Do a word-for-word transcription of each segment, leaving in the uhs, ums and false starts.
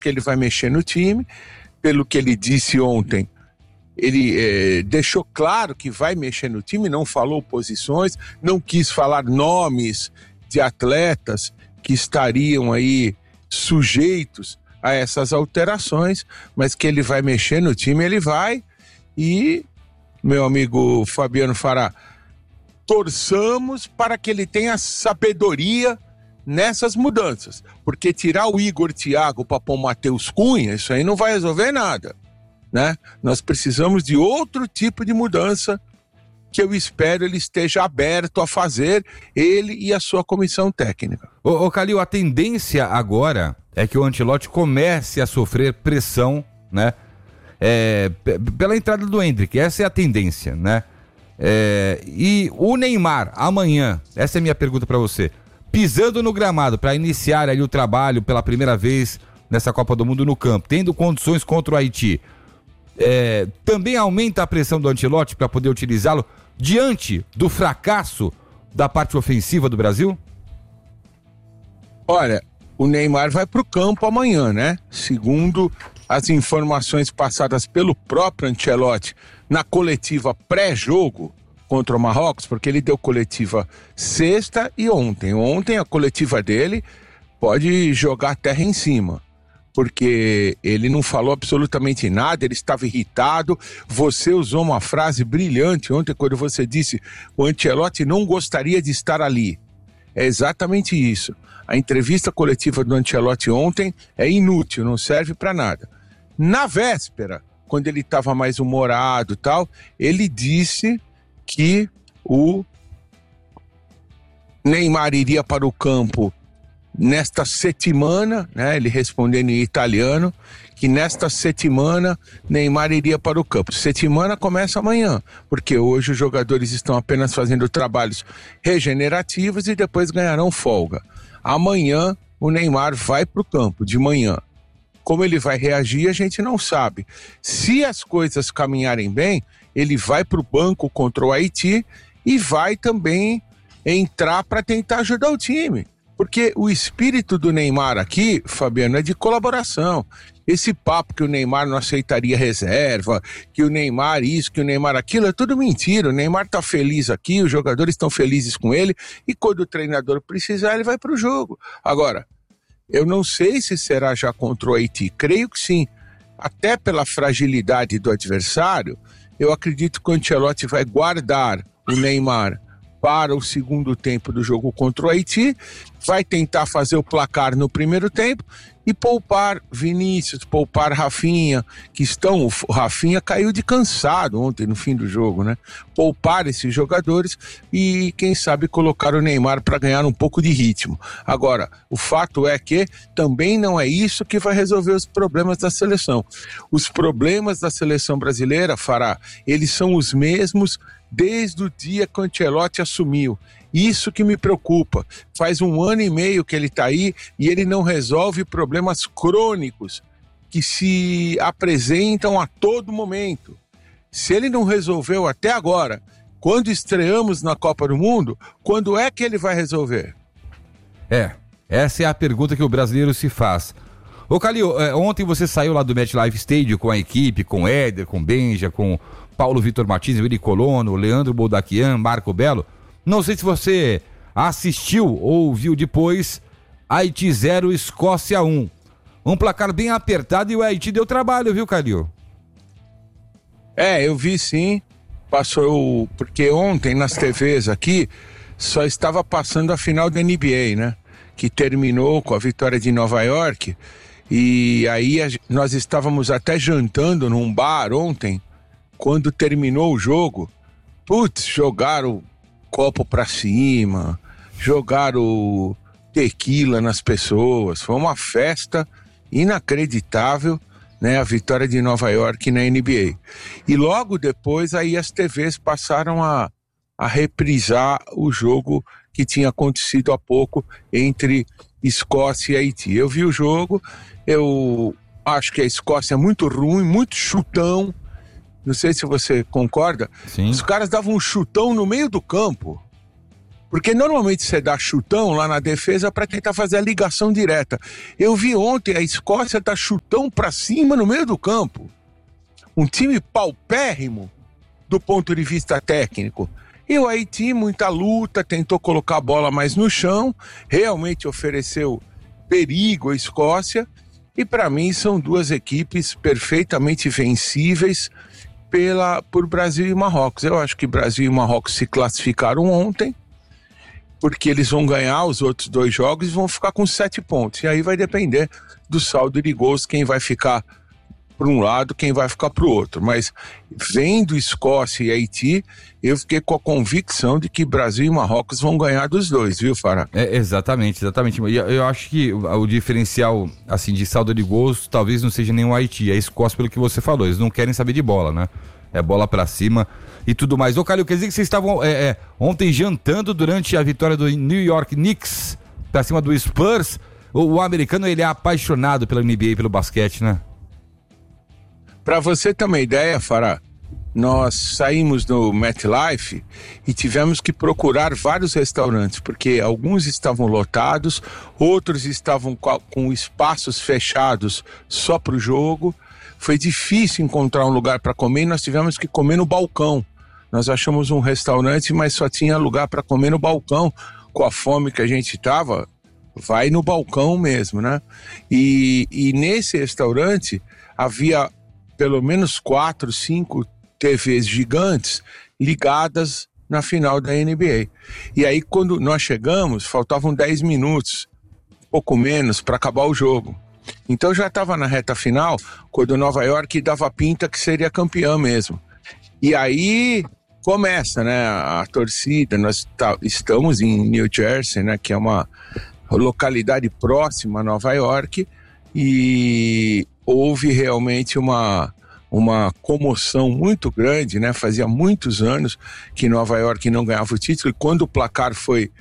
que ele vai mexer no time. Pelo que ele disse ontem, ele é, deixou claro que vai mexer no time, não falou posições, não quis falar nomes de atletas que estariam aí sujeitos a essas alterações, mas que ele vai mexer no time, ele vai. E, meu amigo Fabiano Fará, torçamos para que ele tenha sabedoria nessas mudanças, porque tirar o Igor Thiago para pôr o Matheus Cunha, isso aí não vai resolver nada, né? Nós precisamos de outro tipo de mudança que eu espero ele esteja aberto a fazer, ele e a sua comissão técnica. Ô, ô Calil, a tendência agora é que o Ancelotti comece a sofrer pressão, né? É, p- pela entrada do Endrick, essa é a tendência, né? É, e o Neymar, amanhã, essa é a minha pergunta para você, pisando no gramado para iniciar ali o trabalho pela primeira vez nessa Copa do Mundo no campo, tendo condições contra o Haiti, é, também aumenta a pressão do Ancelotti para poder utilizá-lo diante do fracasso da parte ofensiva do Brasil? Olha, o Neymar vai para o campo amanhã, né? Segundo as informações passadas pelo próprio Ancelotti na coletiva pré-jogo contra o Marrocos, porque ele deu coletiva sexta e ontem. Ontem a coletiva dele pode jogar a terra em cima, porque ele não falou absolutamente nada, ele estava irritado. Você usou uma frase brilhante ontem quando você disse o Ancelotti não gostaria de estar ali. É exatamente isso. A entrevista coletiva do Ancelotti ontem é inútil, não serve para nada. Na véspera, quando ele estava mais humorado e tal, ele disse que o Neymar iria para o campo nesta settimana, né? Ele respondendo em italiano, que nesta settimana Neymar iria para o campo. Settimana começa amanhã, porque hoje os jogadores estão apenas fazendo trabalhos regenerativos e depois ganharão folga. Amanhã o Neymar vai para o campo, de manhã. Como ele vai reagir, a gente não sabe. Se as coisas caminharem bem, ele vai para o banco contra o Haiti e vai também entrar para tentar ajudar o time. Porque o espírito do Neymar aqui, Fabiano, é de colaboração. Esse papo que o Neymar não aceitaria reserva, que o Neymar isso, que o Neymar aquilo, é tudo mentira. O Neymar tá feliz aqui, os jogadores estão felizes com ele, e quando o treinador precisar, ele vai pro jogo. Agora, eu não sei se será já contra o Haiti, creio que sim. Até pela fragilidade do adversário, eu acredito que o Ancelotti vai guardar o Neymar para o segundo tempo do jogo contra o Haiti, vai tentar fazer o placar no primeiro tempo e poupar Vinícius, poupar Rafinha, que estão, o Rafinha caiu de cansado ontem no fim do jogo, né? Poupar esses jogadores e quem sabe colocar o Neymar para ganhar um pouco de ritmo. Agora, o fato é que também não é isso que vai resolver os problemas da seleção. Os problemas da seleção brasileira, Fará, eles são os mesmos desde o dia que o Ancelotti assumiu. Isso que me preocupa. Faz um ano e meio que ele está aí e ele não resolve problemas crônicos que se apresentam a todo momento. Se ele não resolveu até agora, quando estreamos na Copa do Mundo, quando é que ele vai resolver? É, essa é a pergunta que o brasileiro se faz. Ô Calil, ontem você saiu lá do MetLife Stadium com a equipe, com Éder, com Benja, com Paulo Vitor Martins, Willy Colono, Leandro Boldaquian, Marco Belo. Não sei se você assistiu ou viu depois Haiti zero, Escócia um. Um placar bem apertado e o Haiti deu trabalho, viu, Calil? É, eu vi sim. Passou, porque ontem nas T Vs aqui só estava passando a final da N B A, né? Que terminou com a vitória de Nova York. E aí a, nós estávamos até jantando num bar ontem, quando terminou o jogo. Putz, jogaram copo pra cima, jogaram tequila nas pessoas, foi uma festa inacreditável, né, a vitória de Nova York na N B A. E logo depois aí as T Vs passaram a, a reprisar o jogo que tinha acontecido há pouco entre Escócia e Haiti. Eu vi o jogo, eu acho que a Escócia é muito ruim, muito chutão. Não sei se você concorda. Sim. Os caras davam um chutão no meio do campo. Porque normalmente você dá chutão lá na defesa para tentar fazer a ligação direta. Eu vi ontem a Escócia dar chutão para cima no meio do campo. Um time paupérrimo do ponto de vista técnico. E o Haiti, muita luta, tentou colocar a bola mais no chão, realmente ofereceu perigo à Escócia, e para mim são duas equipes perfeitamente vencíveis pela, por Brasil e Marrocos. Eu acho que Brasil e Marrocos se classificaram ontem, porque eles vão ganhar os outros dois jogos e vão ficar com sete pontos. E aí vai depender do saldo de gols, quem vai ficar para um lado, quem vai ficar para o outro. Mas vendo Escócia e Haiti, eu fiquei com a convicção de que Brasil e Marrocos vão ganhar dos dois, viu, Fará? É, exatamente, exatamente. Eu, eu acho que o, o diferencial assim, de saldo de gols talvez não seja nem o Haiti, é a Escócia, pelo que você falou. Eles não querem saber de bola, né? É bola para cima e tudo mais. Ô, Calil, quer dizer que vocês estavam é, é, ontem jantando durante a vitória do New York Knicks para cima do Spurs. O, o americano, ele é apaixonado pela N B A, pelo basquete, né? Para você ter uma ideia, Fará, nós saímos do MetLife e tivemos que procurar vários restaurantes, porque alguns estavam lotados, outros estavam com espaços fechados só para o jogo. Foi difícil encontrar um lugar para comer e nós tivemos que comer no balcão. Nós achamos um restaurante, mas só tinha lugar para comer no balcão. Com a fome que a gente estava, vai no balcão mesmo, né? E, e nesse restaurante havia pelo menos quatro, cinco T Vs gigantes ligadas na final da N B A. E aí, quando nós chegamos, faltavam dez minutos, pouco menos, para acabar o jogo. Então já estava na reta final, quando Nova York dava pinta que seria campeão mesmo. E aí começa, né, a, a torcida. Nós tá, estamos em New Jersey, né, que é uma localidade próxima a Nova York, e houve realmente uma, uma comoção muito grande, né? Fazia muitos anos que Nova York não ganhava o título, e quando o placar foi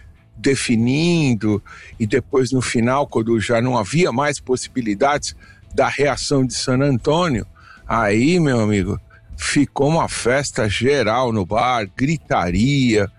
definindo, e depois no final, quando já não havia mais possibilidades da reação de San Antônio, aí, meu amigo, ficou uma festa geral no bar, gritaria,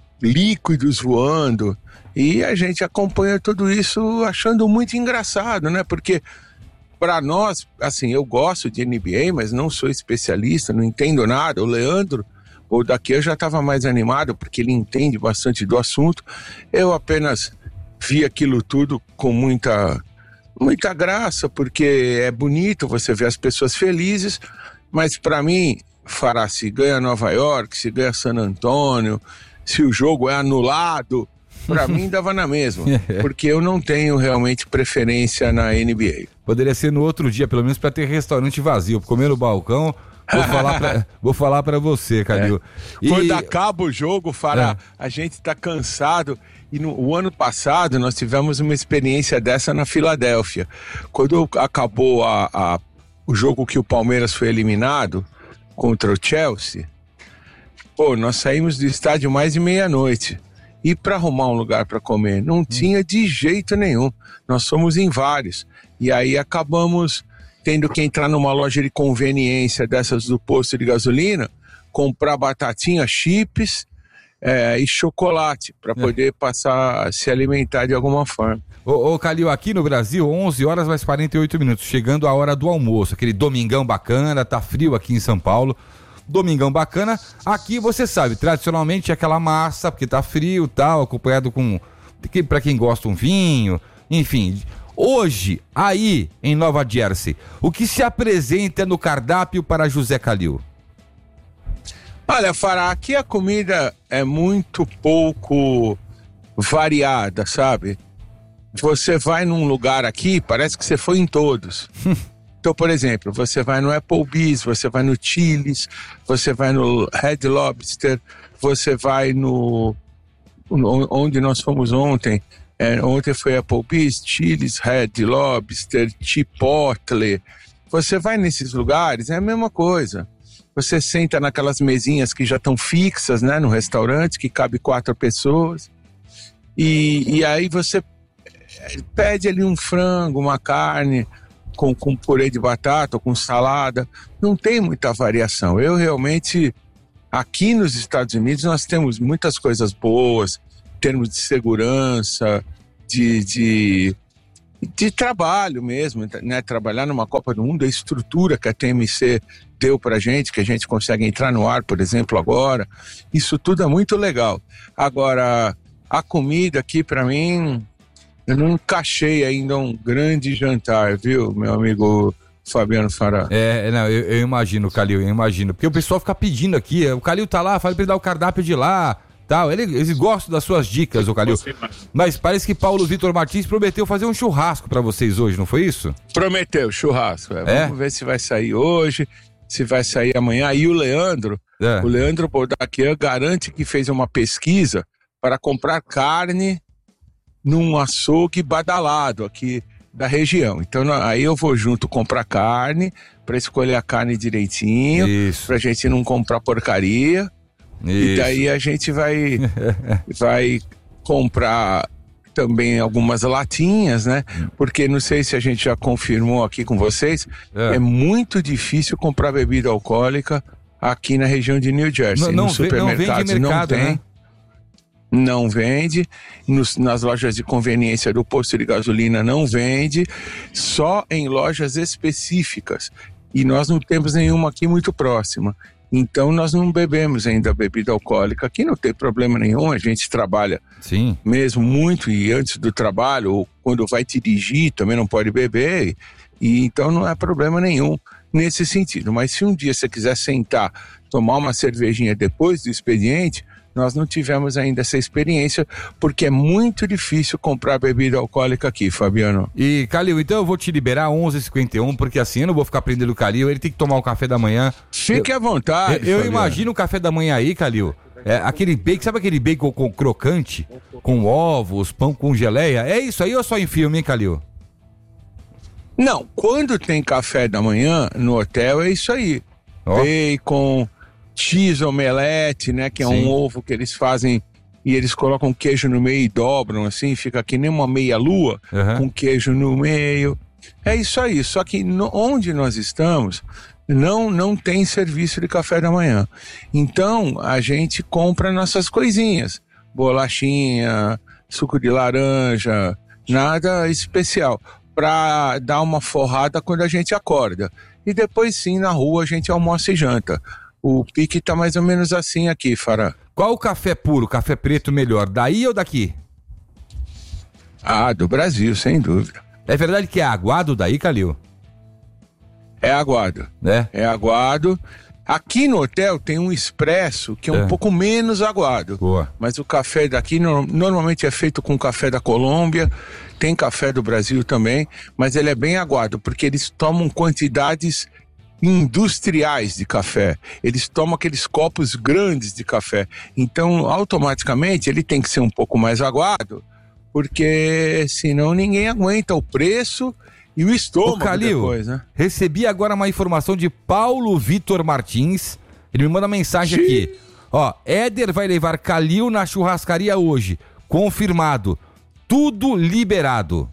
líquidos voando, e a gente acompanha tudo isso achando muito engraçado, né? Porque para nós, assim, eu gosto de N B A, mas não sou especialista, não entendo nada. O Leandro, ou daqui eu já estava mais animado, porque ele entende bastante do assunto. Eu apenas vi aquilo tudo com muita, muita graça, porque é bonito você ver as pessoas felizes, mas para mim, Fará, se ganha Nova York, se ganha San Antônio, se o jogo é anulado, para mim dava na mesma, porque eu não tenho realmente preferência na N B A. Poderia ser no outro dia, pelo menos, para ter restaurante vazio, comer no balcão. Vou falar pra, vou falar pra você, Calil. É. E... Quando acaba o jogo, Fará, é. a gente tá cansado. E no o ano passado nós tivemos uma experiência dessa na Filadélfia. Quando acabou a, a, o jogo que o Palmeiras foi eliminado contra o Chelsea, pô, nós saímos do estádio mais de meia-noite. E para arrumar um lugar para comer, não hum. tinha de jeito nenhum. Nós fomos em vários. E aí acabamos tendo que entrar numa loja de conveniência dessas do posto de gasolina, comprar batatinha, chips é, e chocolate para poder é. passar, se alimentar de alguma forma. Ô, ô Calil, aqui no Brasil, onze horas mais quarenta e oito minutos, chegando a hora do almoço, aquele domingão bacana, tá frio aqui em São Paulo. Domingão bacana, aqui você sabe, tradicionalmente é aquela massa, porque tá frio e tal, acompanhado com, para quem gosta, um vinho, enfim. Hoje, aí em Nova Jersey, o que se apresenta no cardápio para José Calil? Olha, Fará, aqui a comida é muito pouco variada, sabe? Você vai num lugar aqui, parece que você foi em todos. Então, por exemplo, você vai no Applebee's, você vai no Chili's, você vai no Red Lobster, você vai no... onde nós fomos ontem. É, ontem foi Applebee's, Chili's, Red Lobster, Chipotle. Você vai nesses lugares, é a mesma coisa. Você senta naquelas mesinhas que já estão fixas, né, no restaurante, que cabe quatro pessoas. E, e aí você pede ali um frango, uma carne... Com, com purê de batata ou com salada, não tem muita variação. Eu realmente, aqui nos Estados Unidos nós temos muitas coisas boas, termos de segurança, de, de, de trabalho mesmo, né? Trabalhar numa Copa do Mundo, a estrutura que a T M C deu pra gente, que a gente consegue entrar no ar, por exemplo, agora, isso tudo é muito legal. Agora, a comida aqui pra mim, eu não encaixei ainda um grande jantar, viu, meu amigo Fabiano Fará? É, não, eu, eu imagino, Calil, eu imagino, porque o pessoal fica pedindo aqui, o Calil tá lá, fala pra ele dar o cardápio de lá, tal, ele, eles gostam das suas dicas, o Calil, mas parece que Paulo Vitor Martins prometeu fazer um churrasco pra vocês hoje, não foi isso? Prometeu, churrasco, é. É? Vamos ver se vai sair hoje, se vai sair amanhã. E o Leandro, É. o Leandro Boldaquian garante que fez uma pesquisa para comprar carne num açougue badalado aqui da região. Então na- aí eu vou junto comprar carne, para escolher a carne direitinho, Isso, pra gente não comprar porcaria. E isso. daí a gente vai, vai comprar também algumas latinhas, né? Porque não sei se a gente já confirmou aqui com vocês, É. é, muito difícil comprar bebida alcoólica aqui na região de New Jersey. Não- não Nos ve- não vende supermercados mercado, não tem. né? Não vende, nos- nas lojas de conveniência do posto de gasolina não vende, só em lojas específicas. E nós não temos nenhuma aqui muito próxima. Então nós não bebemos ainda bebida alcoólica. Aqui não tem problema nenhum, a gente trabalha Sim. mesmo muito e antes do trabalho, ou quando vai dirigir também não pode beber, e então não é problema nenhum nesse sentido. Mas se um dia você quiser sentar, tomar uma cervejinha depois do expediente, nós não tivemos ainda essa experiência, porque é muito difícil comprar bebida alcoólica aqui, Fabiano. E, Calil, então eu vou te liberar onze e cinquenta e um, porque assim eu não vou ficar prendendo o Calil, ele tem que tomar o café da manhã. Fique à vontade, Eu, eu Fabiano. imagino o café da manhã aí, Calil. É, aquele bacon, sabe aquele bacon com crocante? Com ovos, pão com geleia? É isso aí ou só em filme, hein, Calil? Não, quando tem café da manhã no hotel é isso aí. Ó. Bacon, cheese omelete, né? Que é Sim. um ovo que eles fazem e eles colocam queijo no meio e dobram assim, fica que nem uma meia-lua Aham. com queijo no meio. É isso aí, só que no- onde nós estamos não, não tem serviço de café da manhã. Então a gente compra nossas coisinhas, bolachinha, suco de laranja, nada especial, para dar uma forrada quando a gente acorda. E depois sim, na rua a gente almoça e janta. O pique tá mais ou menos assim aqui, Fará. Qual o café puro, café preto melhor, daí ou daqui? Ah, do Brasil, sem dúvida. É verdade que é aguado daí, Calil? É aguado. Né? É aguado. Aqui no hotel tem um expresso que é um É. pouco menos aguado. Boa. Mas o café daqui no- normalmente é feito com café da Colômbia, tem café do Brasil também, mas ele é bem aguado, porque eles tomam quantidades industriais de café. Eles tomam aqueles copos grandes de café. Então, automaticamente, ele tem que ser um pouco mais aguado, porque senão ninguém aguenta o preço e o estômago Ô, Calil, depois, né? recebi agora uma informação de Paulo Vitor Martins. Ele me manda mensagem Sim. aqui. Ó, Éder vai levar Calil na churrascaria hoje. Confirmado. Tudo liberado.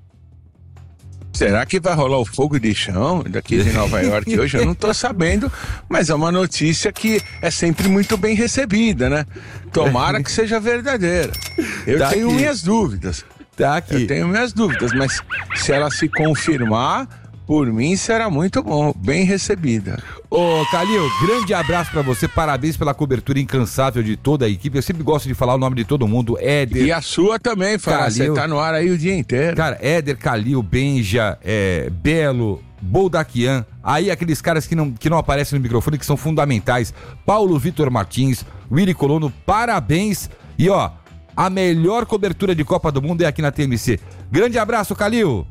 Será que vai rolar o fogo de chão daqui de Nova York hoje? Eu não tô sabendo, mas é uma notícia que é sempre muito bem recebida, né? Tomara que seja verdadeira. Eu Tá tenho aqui. minhas dúvidas. Tá aqui. Eu tenho minhas dúvidas, mas se ela se confirmar, por mim será muito bom, bem recebida. Ô, Calil, grande abraço pra você. Parabéns pela cobertura incansável de toda a equipe. Eu sempre gosto de falar o nome de todo mundo. Éder. E a sua também, Fará. Você Calil. tá no ar aí o dia inteiro. Cara, Éder, Calil, Benja, é, Belo, Boldaquian, aí aqueles caras que não, que não aparecem no microfone, que são fundamentais. Paulo Vitor Martins, Willy Colono, parabéns. E ó, a melhor cobertura de Copa do Mundo é aqui na T M C. Grande abraço, Calil.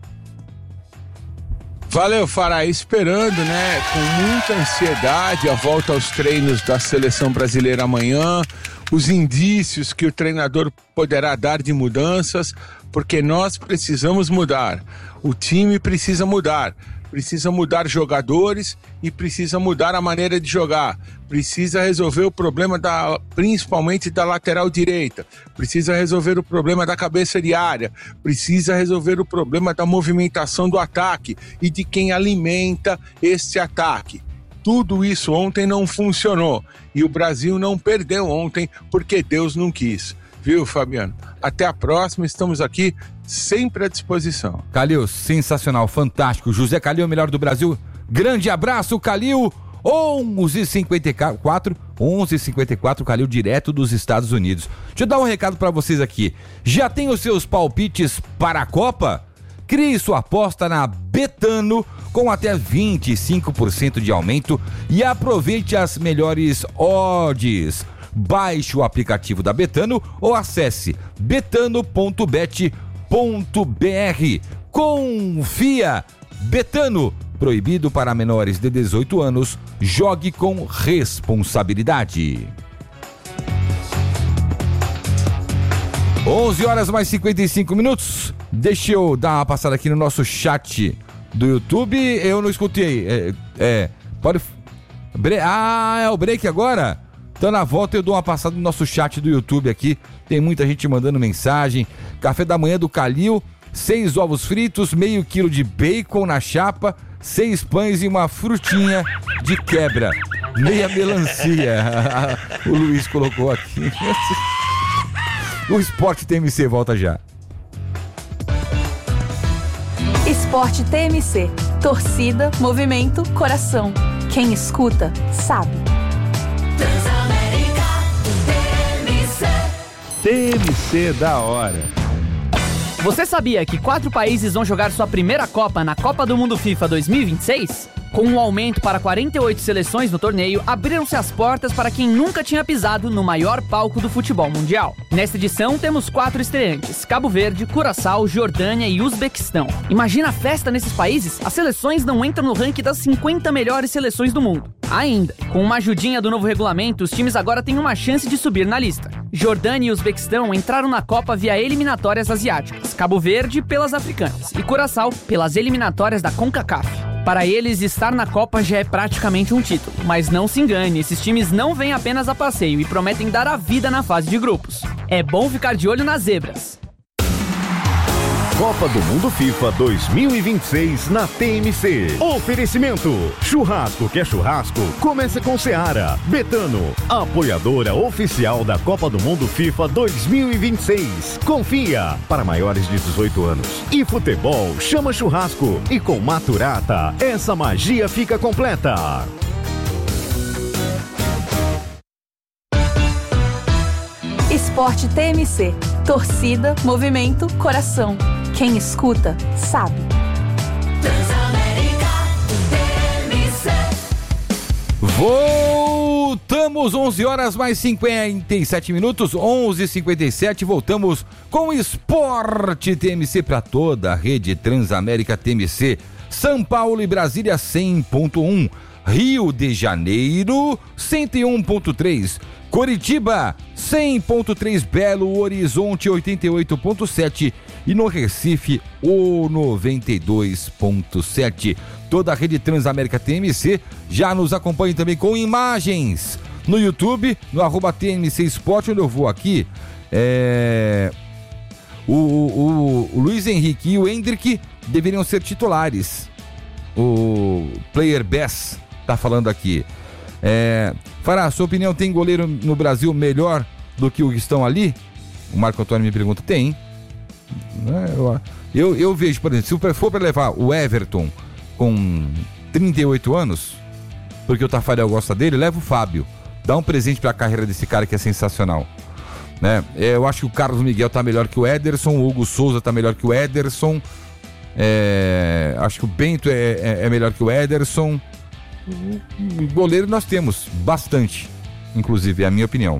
Valeu, Fará, esperando, né, com muita ansiedade a volta aos treinos da seleção brasileira amanhã, os indícios que o treinador poderá dar de mudanças, porque nós precisamos mudar, o time precisa mudar, precisa mudar jogadores e precisa mudar a maneira de jogar, precisa resolver o problema da, principalmente da lateral direita, precisa resolver o problema da cabeça de área, precisa resolver o problema da movimentação do ataque e de quem alimenta esse ataque. Tudo isso ontem não funcionou e o Brasil não perdeu ontem porque Deus não quis. Viu, Fabiano? Até a próxima, estamos aqui sempre à disposição. Calil, sensacional, fantástico. José Calil, melhor do Brasil. Grande abraço, Calil. onze e cinquenta e quatro, onze e cinquenta e quatro, Calil, direto dos Estados Unidos. Deixa eu dar um recado para vocês aqui. Já tem os seus palpites para a Copa? Crie sua aposta na Betano com até vinte e cinco por cento de aumento e aproveite as melhores odds. Baixe o aplicativo da Betano ou acesse betano ponto bet ponto br. Confia! Betano, proibido para menores de dezoito anos. Jogue com responsabilidade. onze horas mais cinquenta e cinco minutos. Deixa eu dar uma passada aqui no nosso chat do YouTube. Eu não escutei. É, é pode. Bre... Ah, é o break agora? Então na volta eu dou uma passada no nosso chat do YouTube aqui. Tem muita gente mandando mensagem. Café da manhã do Calil. Seis ovos fritos, meio quilo de bacon na chapa, seis pães e uma frutinha de quebra. Meia melancia. O Luiz colocou aqui. O Esporte T M C volta já. Esporte T M C. Torcida, movimento, coração. Quem escuta, sabe. Transamérica T M C. T M C da hora. Você sabia que quatro países vão jogar sua primeira Copa na Copa do Mundo FIFA dois mil e vinte e seis? Com um aumento para quarenta e oito seleções no torneio, abriram-se as portas para quem nunca tinha pisado no maior palco do futebol mundial. Nesta edição, temos quatro estreantes: Cabo Verde, Curaçao, Jordânia e Uzbequistão. Imagina a festa nesses países? As seleções não entram no ranking das cinquenta melhores seleções do mundo. Ainda, com uma ajudinha do novo regulamento, os times agora têm uma chance de subir na lista. Jordânia e Uzbequistão entraram na Copa via eliminatórias asiáticas, Cabo Verde pelas africanas e Curaçao pelas eliminatórias da CONCACAF. Para eles, estar na Copa já é praticamente um título. Mas não se engane, esses times não vêm apenas a passeio e prometem dar a vida na fase de grupos. É bom ficar de olho nas zebras. Copa do Mundo FIFA dois mil e vinte e seis na T M C. Oferecimento: churrasco que é churrasco, começa com Seara. Betano, apoiadora oficial da Copa do Mundo FIFA dois mil e vinte e seis. Confia, para maiores de dezoito anos. E futebol chama churrasco. E com Maturata, essa magia fica completa. Esporte T M C. Torcida, movimento, coração. Quem escuta, sabe. Transamérica T M C. Voltamos, onze horas mais cinquenta e sete minutos, onze e cinquenta e sete. Voltamos com o Esporte T M C para toda a rede Transamérica T M C. São Paulo e Brasília cem ponto um. Rio de Janeiro cento e um ponto três. Coritiba cem ponto três, Belo Horizonte oitenta e oito ponto sete e no Recife o noventa e dois ponto sete. Toda a rede Transamérica T M C já nos acompanha também com imagens no YouTube, no arroba T M C Esporte, onde eu vou aqui. É... O, o, o Luiz Henrique e o Hendrick deveriam ser titulares. O Player Best tá falando aqui. É, Fará, sua opinião, tem goleiro no Brasil melhor do que o que estão ali? O Marco Antônio me pergunta, tem. Eu, eu, eu vejo, por exemplo, se for para levar o Everton com trinta e oito anos, porque o Tafarel gosta dele, leva o Fábio. Dá um presente para a carreira desse cara que é sensacional. Né? Eu acho que o Carlos Miguel tá melhor que o Ederson, o Hugo Souza tá melhor que o Ederson. É, acho que o Bento é, é, é melhor que o Ederson. Goleiro nós temos bastante, inclusive é a minha opinião.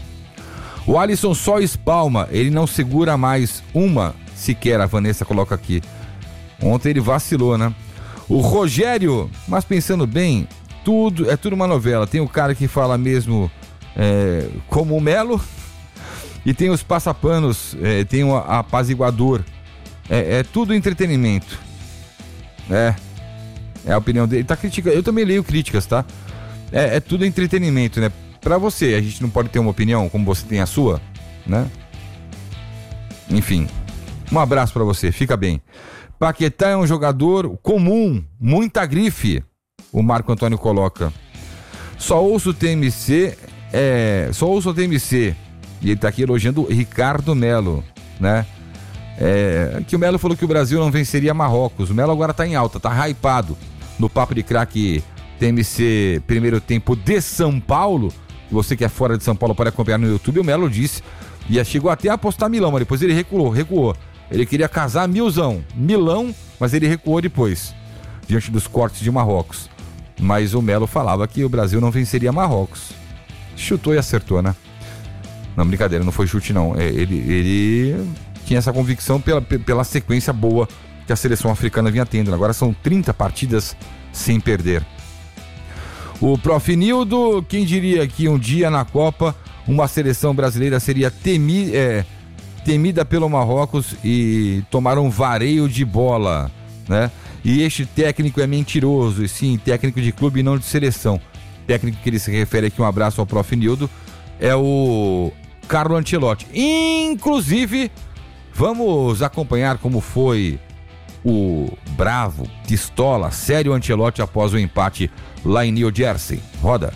O Alisson só espalma, ele não segura mais uma sequer, a Vanessa coloca aqui. Ontem ele vacilou, né? O Rogério, mas pensando bem, tudo é tudo uma novela. Tem o cara que fala mesmo é, como o Melo, e tem os passapanos, é, tem o apaziguador. É, é tudo entretenimento. É. É a opinião dele. Tá criticando. Eu também leio críticas, tá? É, é tudo entretenimento, né? Pra você, a gente não pode ter uma opinião como você tem a sua, né? Enfim. Um abraço pra você, fica bem. Paquetá é um jogador comum, muita grife. O Marco Antônio coloca. Só ouço o T M C. É, só ouço o T M C. E ele tá aqui elogiando o Ricardo Melo, né? É, que o Melo falou que o Brasil não venceria Marrocos. O Melo agora tá em alta, tá hypado no Papo de Craque T M C Primeiro Tempo de São Paulo. Você que é fora de São Paulo pode acompanhar no YouTube. O Melo disse, e chegou até a apostar Milão, mas depois ele recuou, recuou. Ele queria casar milzão, Milão, mas ele recuou depois, diante dos cortes de Marrocos. Mas o Melo falava que o Brasil não venceria Marrocos. Chutou e acertou, né? Não, brincadeira, não foi chute não. Ele, ele tinha essa convicção pela, pela sequência boa que a seleção africana vinha tendo. Agora são trinta partidas sem perder. O Prof. Nildo, quem diria que um dia na Copa uma seleção brasileira seria temi, é, temida pelo Marrocos e tomar um vareio de bola, né? E este técnico é mentiroso, e sim, técnico de clube e não de seleção. Técnico que ele se refere aqui, um abraço ao Prof. Nildo, é o Carlo Ancelotti. Inclusive, vamos acompanhar como foi o bravo, pistola, sério Ancelotti após o empate lá em New Jersey. Roda.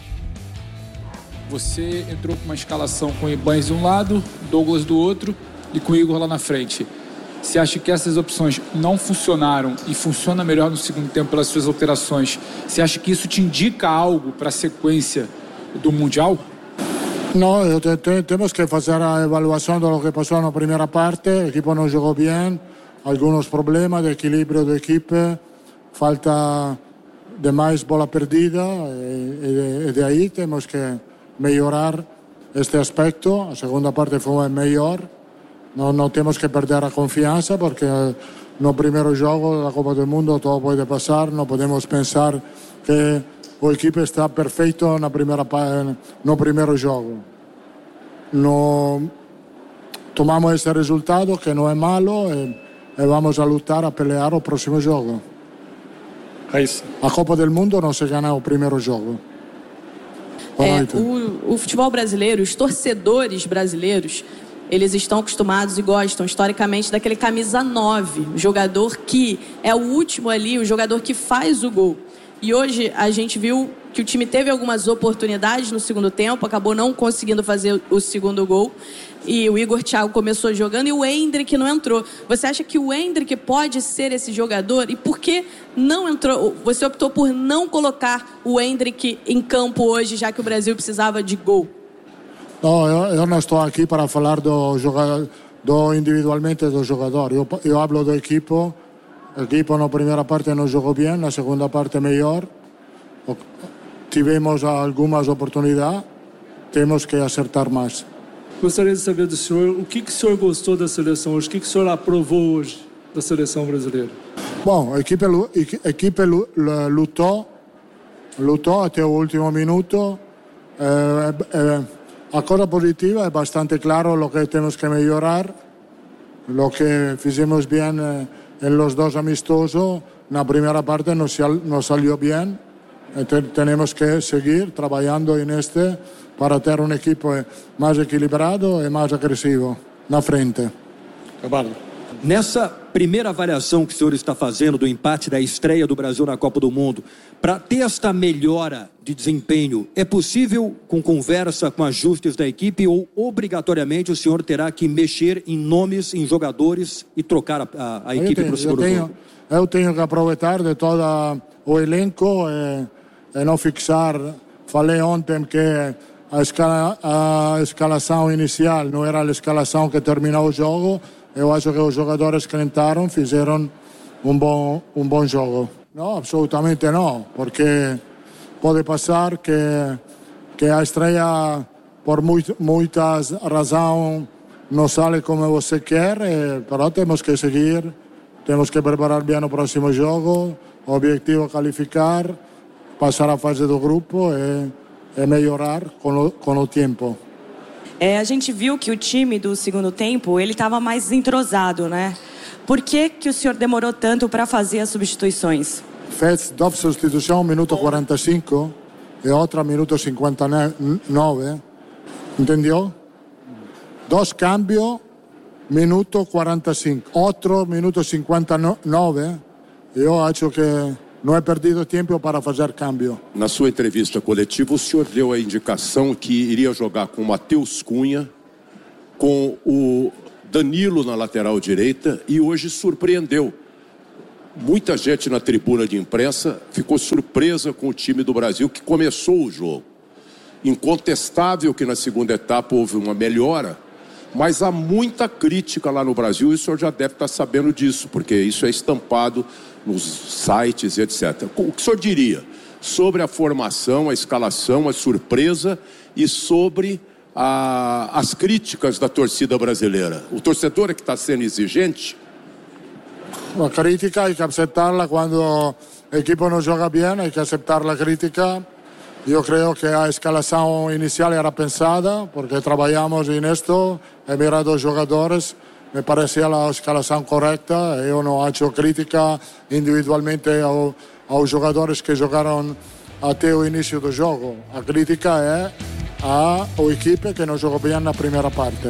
Você entrou com uma escalação com o Ibanez de um lado, Douglas do outro e com o Igor lá na frente. Você acha que essas opções não funcionaram e funciona melhor no segundo tempo pelas suas alterações? Você acha que isso te indica algo para a sequência do Mundial? No, te, te, temos que fazer a avaliação do que passou na primeira parte. O equipo não jogou bem, alguns problemas de equilíbrio da equipe, falta de mais bola perdida e, e, e de aí temos que melhorar este aspecto. A segunda parte foi melhor. Não, não temos que perder a confiança porque no primeiro jogo da Copa do Mundo tudo pode passar. Não podemos pensar que a equipe está perfeito na primeira, no primeiro jogo. No, tomamos esse resultado que não é malo e, e vamos a lutar a pelear o próximo jogo. A Copa do Mundo não se ganha o primeiro jogo. É, o, o futebol brasileiro, os torcedores brasileiros, eles estão acostumados e gostam historicamente daquele camisa nove, o jogador que é o último ali, o jogador que faz o gol. E hoje a gente viu que o time teve algumas oportunidades no segundo tempo, acabou não conseguindo fazer o segundo gol. E o Igor Thiago começou jogando e o Endrick não entrou. Você acha que o Endrick pode ser esse jogador? E por que não entrou? Você optou por não colocar o Endrick em campo hoje, já que o Brasil precisava de gol? Não, eu, eu não estou aqui para falar do jogador, do individualmente do jogador. Eu, eu hablo do equipo. O equipo na primeira parte não jogou bem, na segunda parte melhor. Tivemos algumas oportunidades, temos que acertar mais. Gostaria de saber do senhor o que, que o senhor gostou da seleção hoje, o que, que o senhor aprovou hoje da seleção brasileira? Bom, a equipe, a equipe lutou, lutou até o último minuto. É, é, a coisa positiva é bastante claro o que temos que melhorar, o que fizemos bem em los dos amistosos. Na primeira parte não saiu bem. Temos que seguir trabalhando neste para ter um equipo mais equilibrado e mais agressivo na frente. Nessa primeira avaliação que o senhor está fazendo do empate da estreia do Brasil na Copa do Mundo, para ter esta melhora de desempenho, é possível com conversa, com ajustes da equipe ou obrigatoriamente o senhor terá que mexer em nomes, em jogadores e trocar a, a, a equipe para o segundo tenho, jogo? Eu tenho que aproveitar de todo o elenco e, e não fixar. Falei ontem que a, escala, a escalação inicial não era a escalação que terminou o jogo. Eu acho que os jogadores que entraram fizeram um bom, um bom jogo. Não, absolutamente não, porque pode passar que, que a estreia, por muito, muitas razões, não sai como você quer, mas temos que seguir, temos que preparar bem o próximo jogo, o objetivo é qualificar, passar a fase do grupo e, e melhorar com o, com o tempo. É, a gente viu que o time do segundo tempo, ele estava mais entrosado, né? Por que que o senhor demorou tanto para fazer as substituições? Fez duas substituições, minuto quarenta e cinco e outra minuto cinquenta e nove, entendeu? Dois cambios, minuto quarenta e cinco, outro minuto cinquenta e nove, eu acho que não é perdido tempo para fazer câmbio. Na sua entrevista coletiva, o senhor deu a indicação que iria jogar com Matheus Cunha, com o Danilo na lateral direita e hoje surpreendeu. Muita gente na tribuna de imprensa ficou surpresa com o time do Brasil que começou o jogo. Incontestável que na segunda etapa houve uma melhora, mas há muita crítica lá no Brasil e o senhor já deve estar sabendo disso, porque isso é estampado nos sites e etcétera. O que o senhor diria sobre a formação, a escalação, a surpresa e sobre a, as críticas da torcida brasileira? O torcedor é que está sendo exigente? La crítica hay que aceptarla cuando el equipo no juega bien, hay que aceptar la crítica. Yo creo que la escalación inicial era pensada porque trabajamos en esto, he mirado los jugadores, me parecía la escalación correcta, yo no he hecho crítica individualmente a, a los jugadores que jugaron até o início do jogo. A crítica é a o equipe que não jogou bem na primeira parte.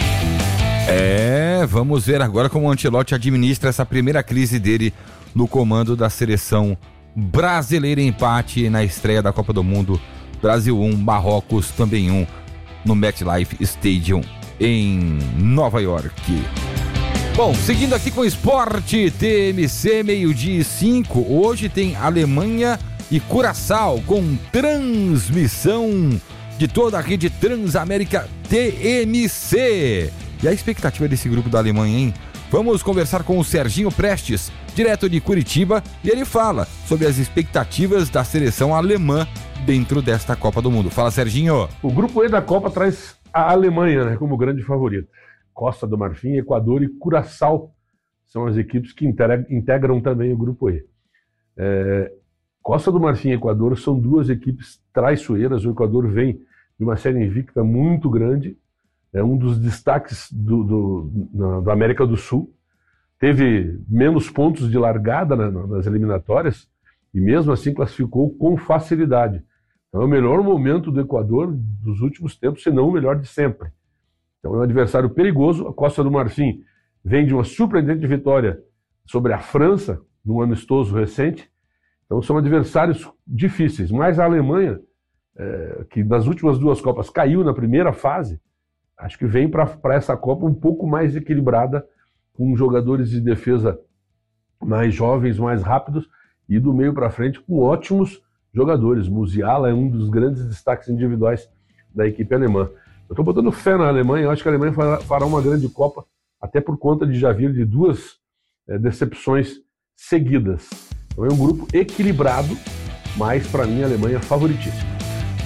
É, vamos ver agora como o Ancelotti administra essa primeira crise dele no comando da seleção brasileira. Empate na estreia da Copa do Mundo. Brasil um, Marrocos também um, no MetLife Stadium em Nova York. Bom, seguindo aqui com o esporte, T M C, meio-dia e cinco. Hoje tem Alemanha e Curaçao com transmissão de toda a rede Transamérica T M C. E a expectativa desse grupo da Alemanha, hein? Vamos conversar com o Serginho Prestes, direto de Curitiba, e ele fala sobre as expectativas da seleção alemã dentro desta Copa do Mundo. Fala, Serginho. O grupo E da Copa traz a Alemanha, né, como grande favorita. Costa do Marfim, Equador e Curaçao são as equipes que integram também o grupo E. É, Costa do Marfim e Equador são duas equipes traiçoeiras. O Equador vem de uma série invicta muito grande, é um dos destaques do, do, na, da América do Sul. Teve menos pontos de largada na, nas eliminatórias e mesmo assim classificou com facilidade. Então é o melhor momento do Equador dos últimos tempos, se não o melhor de sempre. Então é um adversário perigoso. A Costa do Marfim vem de uma surpreendente vitória sobre a França, num amistoso recente. Então são adversários difíceis. Mas a Alemanha, é, que nas últimas duas Copas caiu na primeira fase, acho que vem para essa Copa um pouco mais equilibrada, com jogadores de defesa mais jovens, mais rápidos, e do meio para frente com ótimos jogadores. Musiala é um dos grandes destaques individuais da equipe alemã. Eu estou botando fé na Alemanha. Eu acho que a Alemanha fará uma grande Copa, até por conta de já vir de duas é, decepções seguidas. Então é um grupo equilibrado, mas para mim a Alemanha é favoritíssima.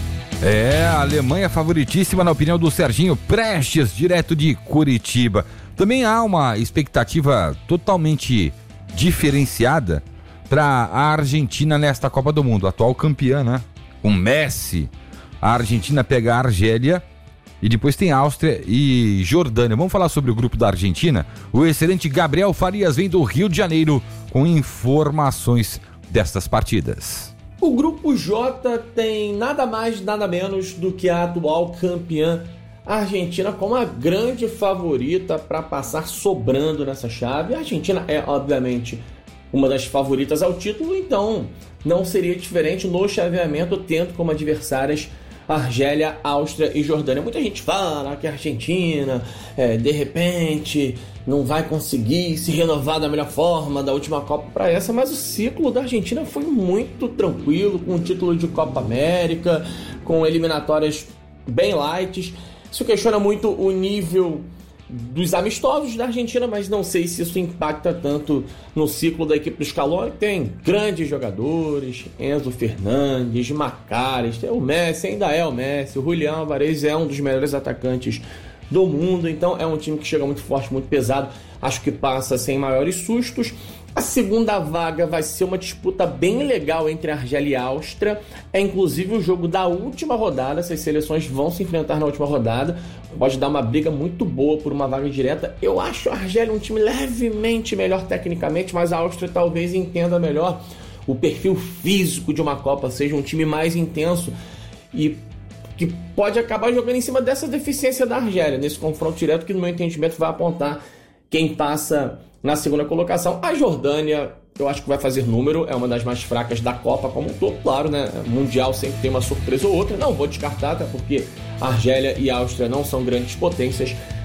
É, a Alemanha favoritíssima na opinião do Serginho Prestes, direto de Curitiba. Também há uma expectativa totalmente diferenciada para a Argentina nesta Copa do Mundo, atual campeã, né? Com Messi, a Argentina pega a Argélia e depois tem Áustria e Jordânia. Vamos falar sobre o grupo da Argentina? O excelente Gabriel Farias vem do Rio de Janeiro com informações destas partidas. O grupo J tem nada mais, nada menos do que a atual campeã Argentina como a grande favorita para passar sobrando nessa chave. A Argentina é, obviamente, uma das favoritas ao título, então não seria diferente no chaveamento, tendo como adversárias Argélia, Áustria e Jordânia. Muita gente fala que a Argentina, é, de repente, não vai conseguir se renovar da melhor forma da última Copa para essa, mas o ciclo da Argentina foi muito tranquilo, com o título de Copa América, com eliminatórias bem light. Isso questiona muito o nível dos amistosos da Argentina, mas não sei se isso impacta tanto no ciclo da equipe do Scaloni. Tem grandes jogadores, Enzo Fernandes, Macares, o Messi ainda é o Messi, o Julián Álvarez é um dos melhores atacantes do mundo, então é um time que chega muito forte, muito pesado, acho que passa sem maiores sustos. A segunda vaga vai ser uma disputa bem legal entre Argélia e Áustria, é inclusive o jogo da última rodada, essas seleções vão se enfrentar na última rodada, pode dar uma briga muito boa por uma vaga direta. Eu acho a Argélia um time levemente melhor tecnicamente, mas a Áustria talvez entenda melhor o perfil físico de uma Copa, seja um time mais intenso e que pode acabar jogando em cima dessa deficiência da Argélia, nesse confronto direto que no meu entendimento vai apontar quem passa na segunda colocação. A Jordânia, eu acho que vai fazer número, é uma das mais fracas da Copa como um todo, claro, né? Mundial sempre tem uma surpresa ou outra, não vou descartar, até porque Argélia e Áustria não são grandes potências,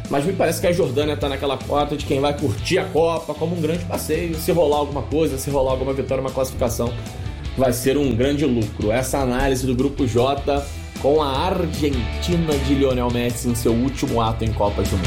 Mas me parece que a Jordânia tá naquela cota de quem vai curtir a Copa como um grande passeio. Se rolar alguma coisa, se rolar alguma vitória, uma classificação, vai ser um grande lucro. Essa análise do Grupo J com a Argentina de Lionel Messi em seu último ato em Copas do Mundo.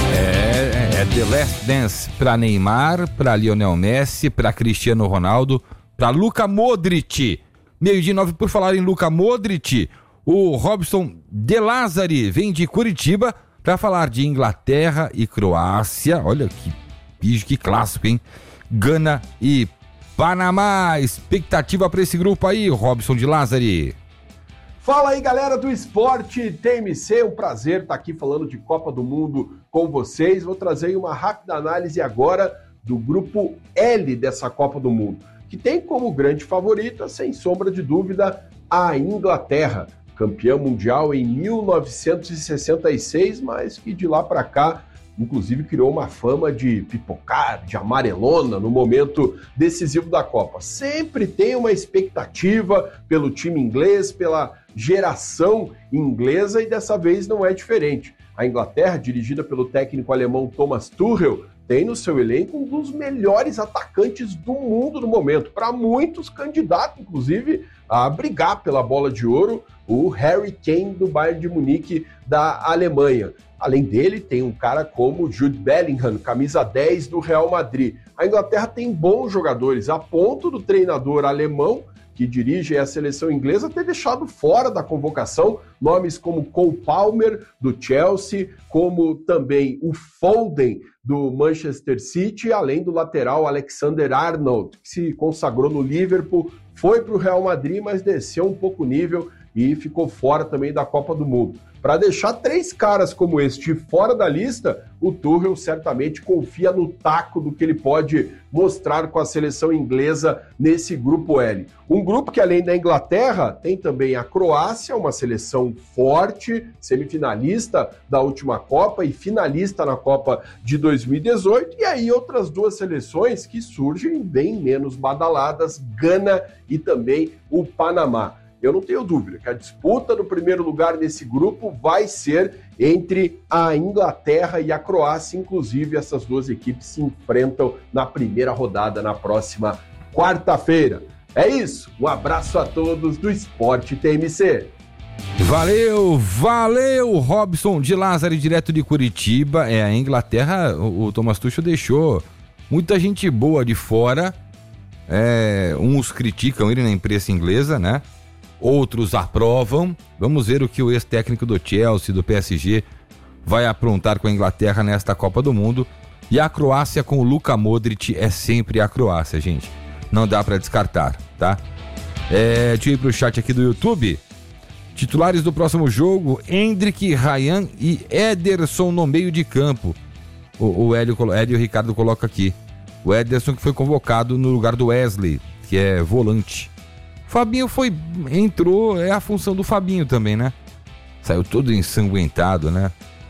É, é The Last Dance para Neymar, para Lionel Messi, para Cristiano Ronaldo, para Luka Modric. Meio de nove, por falar em Luka Modric, o Robson De Lázari vem de Curitiba para falar de Inglaterra e Croácia. Olha que bicho, que clássico, hein? Gana e Panamá. Expectativa para esse grupo aí, Robson De Lázari. Fala aí, galera do Esporte T M C, um prazer estar aqui falando de Copa do Mundo com vocês. Vou trazer uma rápida análise agora do grupo L dessa Copa do Mundo, que tem como grande favorita, sem sombra de dúvida, a Inglaterra, campeã mundial em mil novecentos e sessenta e seis, mas que de lá para cá, inclusive, criou uma fama de pipocar, de amarelona no momento decisivo da Copa. Sempre tem uma expectativa pelo time inglês, pela geração inglesa, e dessa vez não é diferente. A Inglaterra, dirigida pelo técnico alemão Thomas Tuchel, tem no seu elenco um dos melhores atacantes do mundo no momento. Para muitos, candidato, inclusive, a brigar pela bola de ouro, o Harry Kane do Bayern de Munique da Alemanha. Além dele, tem um cara como Jude Bellingham, camisa dez do Real Madrid. A Inglaterra tem bons jogadores, a ponto do treinador alemão, que dirige a seleção inglesa, ter deixado fora da convocação nomes como Cole Palmer, do Chelsea, como também o Foden, do Manchester City, além do lateral Alexander-Arnold, que se consagrou no Liverpool, foi para o Real Madrid, mas desceu um pouco o nível e ficou fora também da Copa do Mundo. Para deixar três caras como este fora da lista, o Tuchel certamente confia no taco do que ele pode mostrar com a seleção inglesa nesse grupo L. Um grupo que, além da Inglaterra, tem também a Croácia, uma seleção forte, semifinalista da última Copa e finalista na Copa de dois mil e dezoito, e aí outras duas seleções que surgem bem menos badaladas, Gana e também o Panamá. Eu não tenho dúvida que a disputa do primeiro lugar nesse grupo vai ser entre a Inglaterra e a Croácia. Inclusive, essas duas equipes se enfrentam na primeira rodada na próxima quarta-feira. É isso, um abraço a todos do Esporte T M C. Valeu, valeu, Robson De Lázari, direto de Curitiba. É, a Inglaterra, o, o Thomas Tuchel deixou muita gente boa de fora. É, uns criticam ele na imprensa inglesa, né? Outros aprovam. Vamos ver o que o ex-técnico do Chelsea, do P S G, vai aprontar com a Inglaterra nesta Copa do Mundo. E a Croácia com o Luka Modric é sempre a Croácia, gente. Não dá pra descartar, tá? É, deixa eu ir pro chat aqui do YouTube. Titulares do próximo jogo: Endrick, Ryan e Ederson no meio de campo. O, o Hélio, Hélio Ricardo coloca aqui. O Ederson que foi convocado no lugar do Wesley, que é volante. Fabinho foi, entrou, é a função do Fabinho também, né? Saiu todo ensanguentado, né?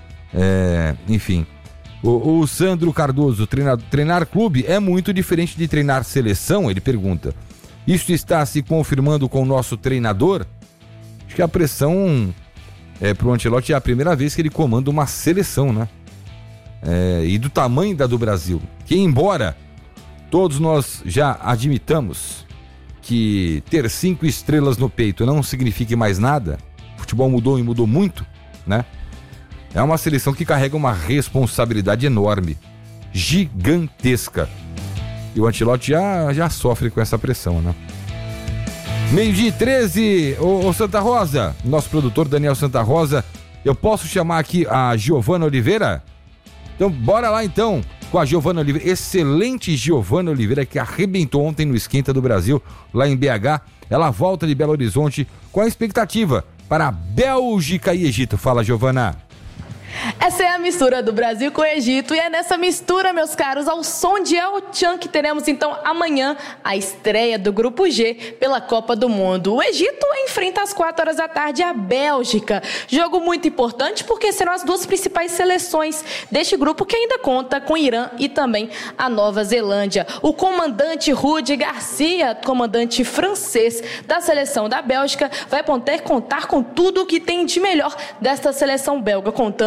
É, enfim. O, o Sandro Cardoso, treinar, treinar clube é muito diferente de treinar seleção, ele pergunta. Isso está se confirmando com o nosso treinador? Acho que a pressão é, pro Ancelotti é a primeira vez que ele comanda uma seleção, né? É, e do tamanho da do Brasil. Que embora todos nós já admitamos que ter cinco estrelas no peito não signifique mais nada, o futebol mudou e mudou muito, né? É uma seleção que carrega uma responsabilidade enorme, gigantesca. E o Ancelotti já, já sofre com essa pressão, né? Meio-dia e treze, ô, ô Santa Rosa, nosso produtor Daniel Santa Rosa, eu posso chamar aqui a Giovana Oliveira? Então bora lá então com a Giovana Oliveira, excelente Giovana Oliveira, que arrebentou ontem no Esquenta do Brasil, lá em B H. Ela volta de Belo Horizonte com a expectativa para a Bélgica e Egito. Fala, Giovana. Essa é a mistura do Brasil com o Egito, e é nessa mistura, meus caros, ao som de El Chan, que teremos então amanhã a estreia do Grupo G pela Copa do Mundo. O Egito enfrenta às quatro horas da tarde a Bélgica. Jogo muito importante porque serão as duas principais seleções deste grupo, que ainda conta com Irã e também a Nova Zelândia. O comandante Rudi Garcia, comandante francês da seleção da Bélgica, vai poder contar com tudo o que tem de melhor desta seleção belga, contando com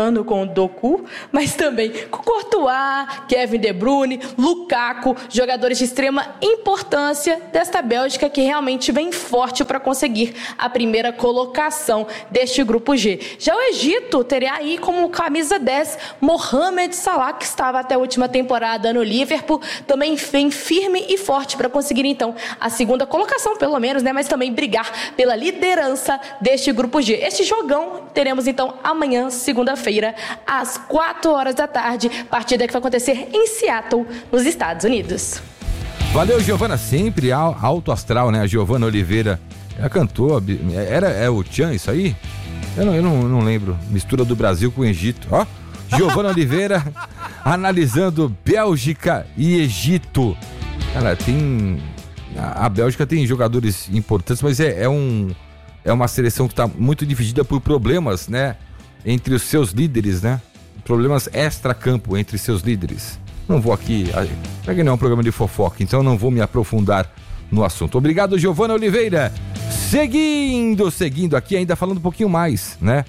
com Doku, mas também com Courtois, Kevin De Bruyne, Lukaku, jogadores de extrema importância desta Bélgica que realmente vem forte para conseguir a primeira colocação deste grupo G. Já o Egito teria aí como camisa dez Mohamed Salah, que estava até a última temporada no Liverpool, também vem firme e forte para conseguir então a segunda colocação, pelo menos, né? Mas também brigar pela liderança deste grupo G. Este jogão teremos então amanhã, segunda-feira, às quatro horas da tarde, partida que vai acontecer em Seattle, nos Estados Unidos. Valeu, Giovana, sempre alto astral, né? A Giovana Oliveira, ela cantou, era é o Tchan isso aí? Eu não, eu não, não lembro. Mistura do Brasil com o Egito. Ó, Giovana Oliveira analisando Bélgica e Egito. Cara, tem... A Bélgica tem jogadores importantes, mas é, é, um, é uma seleção que está muito dividida por problemas, né? Entre os seus líderes, né? Problemas extra-campo entre seus líderes. Não vou aqui... Aqui não é um programa de fofoca, então não vou me aprofundar no assunto. Obrigado, Giovana Oliveira. Seguindo, seguindo aqui, ainda falando um pouquinho mais, né?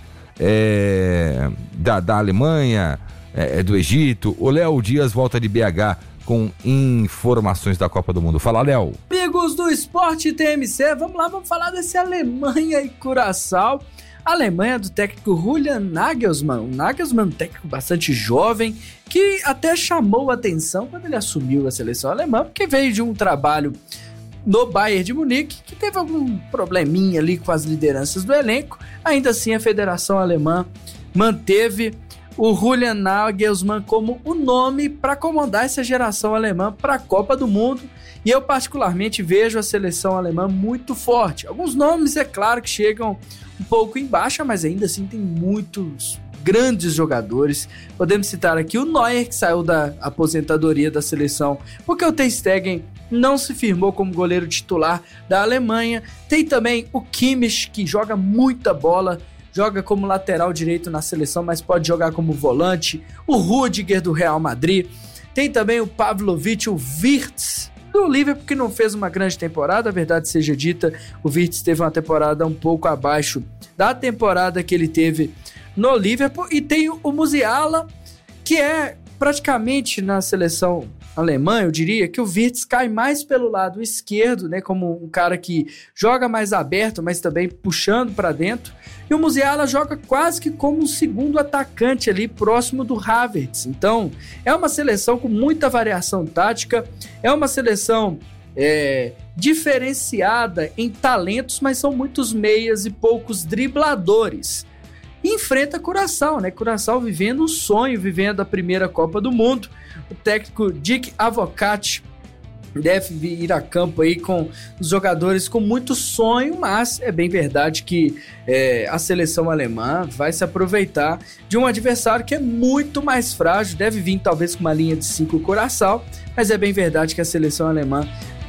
É, da, da Alemanha, é, do Egito. O Léo Dias volta de B H com informações da Copa do Mundo. Fala, Léo. Amigos do Esporte T M C, vamos lá, vamos falar desse Alemanha e Curaçao. A Alemanha do técnico Julian Nagelsmann, um Nagelsmann, um técnico bastante jovem, que até chamou a atenção quando ele assumiu a seleção alemã, porque veio de um trabalho no Bayern de Munique, que teve algum probleminha ali com as lideranças do elenco. Ainda assim, a Federação Alemã manteve o Julian Nagelsmann como o nome para comandar essa geração alemã para a Copa do Mundo. E eu particularmente vejo a seleção alemã muito forte. Alguns nomes, é claro, que chegam um pouco em baixa, mas ainda assim tem muitos grandes jogadores. Podemos citar aqui o Neuer, que saiu da aposentadoria da seleção porque o Ter Stegen não se firmou como goleiro titular da Alemanha. Tem também o Kimmich, que joga muita bola, joga como lateral direito na seleção, mas pode jogar como volante. O Rudiger, do Real Madrid. Tem também o Pavlovic, o Wirtz, do Liverpool, que não fez uma grande temporada, a verdade seja dita. O Wirtz teve uma temporada um pouco abaixo da temporada que ele teve no Liverpool. E tem o Musiala, que é praticamente na seleção alemã, eu diria que o Wirtz cai mais pelo lado esquerdo, né, como um cara que joga mais aberto, mas também puxando para dentro. E o Musiala joga quase que como um segundo atacante ali, próximo do Havertz. Então, é uma seleção com muita variação tática, é uma seleção é, diferenciada em talentos, mas são muitos meias e poucos dribladores. E enfrenta Curaçao, né? Curaçao vivendo um sonho, vivendo a primeira Copa do Mundo. O técnico Dick Advocaat deve ir a campo aí com os jogadores com muito sonho, mas é bem verdade que é, a seleção alemã vai se aproveitar de um adversário que é muito mais frágil, deve vir talvez com uma linha de cinco Curaçao, mas é bem verdade que a seleção alemã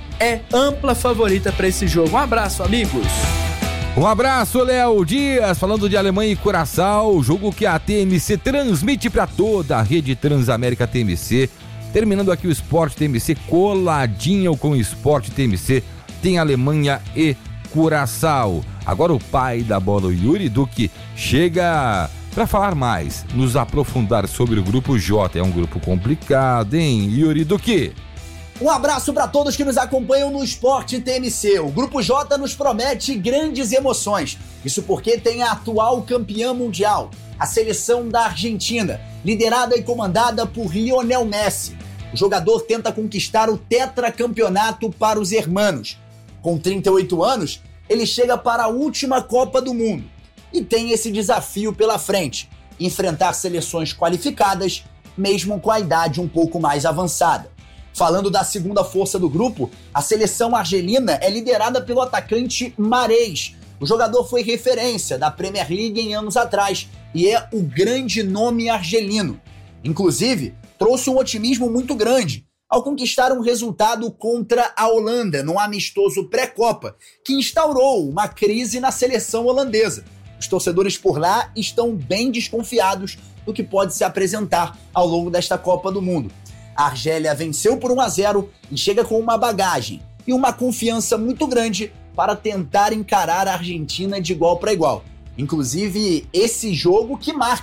é ampla favorita para esse jogo. Um abraço, amigos! Um abraço, Léo Dias, falando de Alemanha e Curaçao, jogo que a T M C transmite para toda a rede Transamérica T M C. Terminando aqui o Esporte T M C, coladinho com o Esporte T M C, tem Alemanha e Curaçao. Agora o pai da bola, o Yuri Duque, chega para falar mais, nos aprofundar sobre o Grupo J. É um grupo complicado, hein, Yuri Duque? Um abraço para todos que nos acompanham no Esporte T M C. O Grupo J nos promete grandes emoções. Isso porque tem a atual campeã mundial, a seleção da Argentina, liderada e comandada por Lionel Messi. O jogador tenta conquistar o tetracampeonato para os hermanos. Com trinta e oito anos, ele chega para a última Copa do Mundo e tem esse desafio pela frente: enfrentar seleções qualificadas, mesmo com a idade um pouco mais avançada. Falando da segunda força do grupo, a seleção argelina é liderada pelo atacante Mahrez. O jogador foi referência da Premier League em anos atrás e é o grande nome argelino. Inclusive, trouxe um otimismo muito grande ao conquistar um resultado contra a Holanda num amistoso pré-Copa, que instaurou uma crise na seleção holandesa. Os torcedores por lá estão bem desconfiados do que pode se apresentar ao longo desta Copa do Mundo. A Argélia venceu por um a zero e chega com uma bagagem e uma confiança muito grande para tentar encarar a Argentina de igual para igual. Inclusive, esse jogo que marca